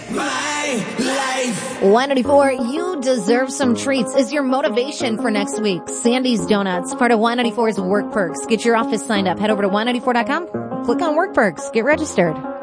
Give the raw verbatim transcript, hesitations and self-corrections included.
my life. one ninety-four, you deserve some treats is your motivation for next week. Sandy's Donuts, part of one ninety-four's Work Perks. Get your office signed up. Head over to one ninety-four dot com. Click on Work Perks. Get registered.